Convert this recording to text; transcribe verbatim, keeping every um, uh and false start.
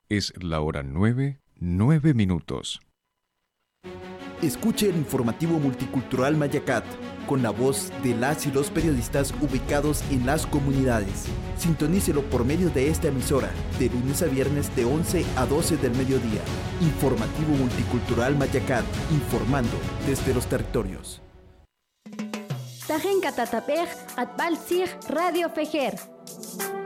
Es la hora nueve, nueve minutos. Escuche el informativo multicultural Mayacat, con la voz de las y los periodistas ubicados en las comunidades. Sintonícelo por medio de esta emisora, de lunes a viernes de once a doce del mediodía. Informativo multicultural Mayacat, informando desde los territorios. Tajen Catatapej, Atbalsig, Radio Fejer.